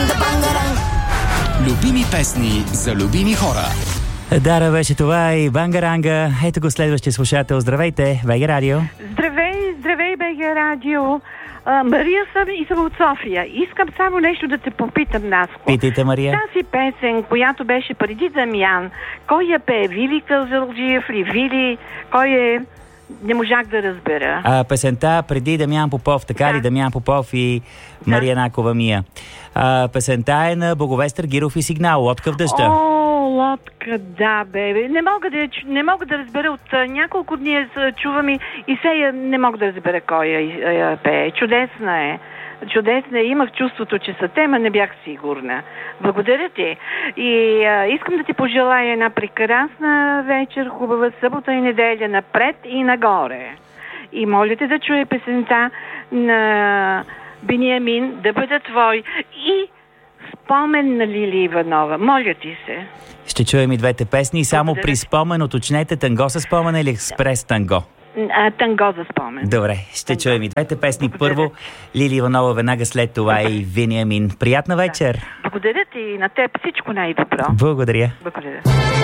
Любими песни за любими хора. Дара беше това и Бангаранга. Ето го следващия слушател. Здравейте, БГ Радио. Здравей, БГ Радио. Мария съм и съм от София. Искам само нещо да те попитам, Наско. Питайте, Мария. Тази песен, която беше преди Дамян, кой я пее? Вили Кълзалджиев ли? Вили? Кой е? Не можах да разбера. Песента преди Дамян Попов, така ли? Дамян Попов и Мария Накова Мия. Песента е на Боговестър Гиров и Сигнал. Лодка в дъжда. Лодка, да, бебе. Не мога да разбера от няколко дни чувам и сега не мога да разбера кой я пее. Чудесна е. Имах чувството, че са тема, не бях сигурна. Благодаря ти. И искам да ти пожелая една прекрасна вечер, хубава събота и неделя напред и нагоре. И моля те да чуе песента на Бениамин, да бъда твой и спомен на Лили Иванова. Моля ти се. Ще чуем и двете песни. Само при спомен уточнете танго със спомен или експрес танго? Танго за спомен. Добре, ще чуем и двете песни. Първо Лили Иванова, веднага след това и Бениамин. Приятна вечер! Благодаря ти и на теб всичко най-добро. Благодаря.